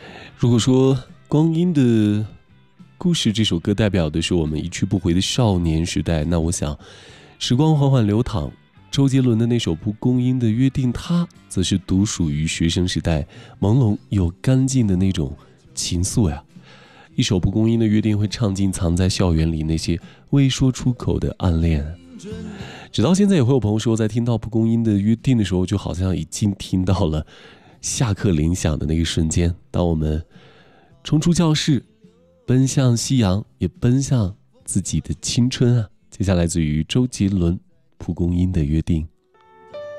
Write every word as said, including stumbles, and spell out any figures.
如果说光阴的故事这首歌代表的是我们一去不回的少年时代，那我想时光缓缓流淌，周杰伦的那首蒲公英的约定，它则是独属于学生时代朦胧又干净的那种情愫呀。一首蒲公英的约定会唱进藏在校园里那些未说出口的暗恋。直到现在也会有朋友说，在听到蒲公英的约定的时候，就好像已经听到了下课铃响的那个瞬间，当我们冲出教室，奔向夕阳，也奔向自己的青春啊！接下来自于周杰伦《蒲公英的约定》。